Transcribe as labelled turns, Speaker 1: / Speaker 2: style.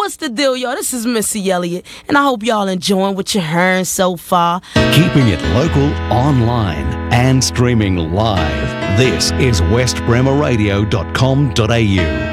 Speaker 1: what's the deal, y'all? This is Missy Elliott, and I hope y'all enjoying what you're hearing so far.
Speaker 2: Keeping it local, online, and streaming live. This is westbremerradio.com.au.